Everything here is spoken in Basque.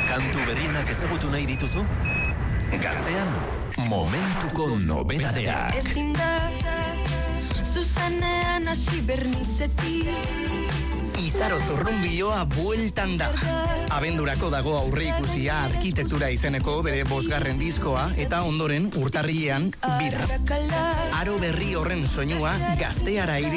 Kantu berrienak ezagutu nahi dituzu? Gaztean, momentuko nobedadea. Ezin da, zuzenean hasi bernizetik. Izaro Zurrunbiloa bueltan da. Abendurako dago aurreikusia arkitektura izeneko bere 5. diskoa eta ondoren urtarrilean bira. Aro berri horren soinua gazteara